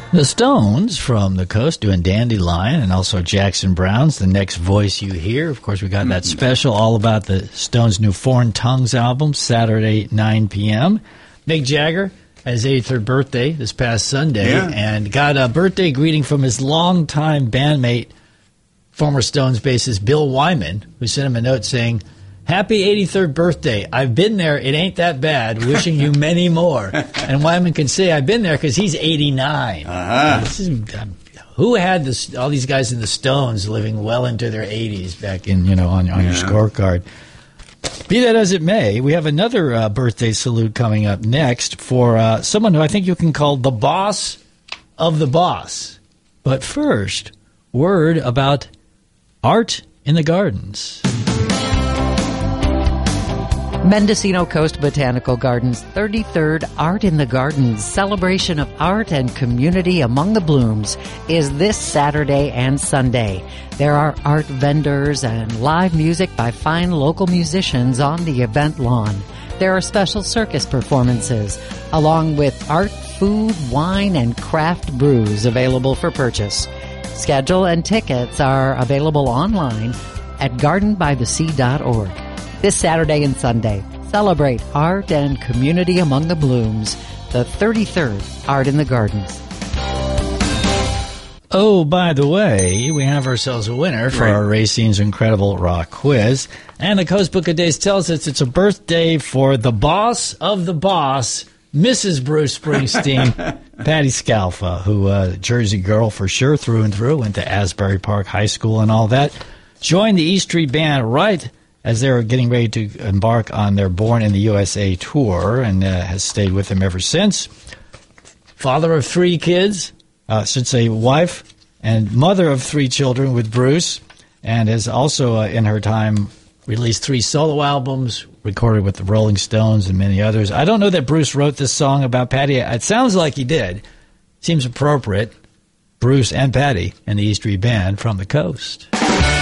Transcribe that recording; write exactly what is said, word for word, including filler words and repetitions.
The Stones from the coast doing Dandelion, and also Jackson Browne's The Next Voice You Hear. Of course, we got that special all about the Stones' new Foreign Tongues album, Saturday, nine p.m. Mick Jagger had his eighty-third birthday this past Sunday, Yeah. and got a birthday greeting from his longtime bandmate, former Stones bassist Bill Wyman, who sent him a note saying, "Happy eighty-third birthday. I've been there. It ain't that bad. Wishing you many more." And Wyman can say, "I've been there," because he's eighty-nine. Uh-huh. This is, um, who had this, all these guys in the Stones living well into their eighties back in, you know, on, on Yeah. your scorecard? Be that as it may, we have another uh, birthday salute coming up next for uh, someone who I think you can call the boss of the boss. But first, word about art in the gardens. Mendocino Coast Botanical Gardens' thirty-third Art in the Gardens celebration of art and community among the blooms is this Saturday and Sunday. There are art vendors and live music by fine local musicians on the event lawn. There are special circus performances, along with art, food, wine, and craft brews available for purchase. Schedule and tickets are available online at garden by the sea dot org. This Saturday and Sunday, celebrate art and community among the blooms, the thirty-third Art in the Gardens. Oh, by the way, we have ourselves a winner for Right. our Racine's Incredible Rock Quiz. And the Coast Book of Days tells us it's a birthday for the boss of the boss, Missus Bruce Springsteen, Patti Scialfa, who, uh, Jersey girl for sure, through and through, went to Asbury Park High School and all that. Joined the E Street Band right as they were getting ready to embark on their Born in the U S A tour, and uh, has stayed with them ever since. Father of three kids, uh, should say wife, and mother of three children with Bruce, and has also, uh, in her time, released three solo albums, recorded with the Rolling Stones and many others. I don't know that Bruce wrote this song about Patti. It sounds like he did. Seems appropriate. Bruce and Patti and the E Street Band from the coast.